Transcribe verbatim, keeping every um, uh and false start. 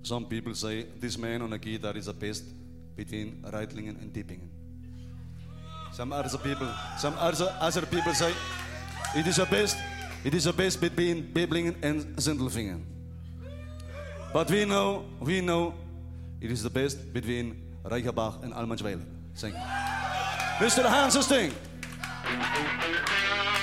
some people say this man on a guitar is the best between Reitlingen and Dippingen. Some other people, some other, other people say it is the best, it is the best between Bibblingen and Sindelfingen. But we know, we know, it is the best between Reichenbach and Almansweiler. Sing. Mister Hansen Sting.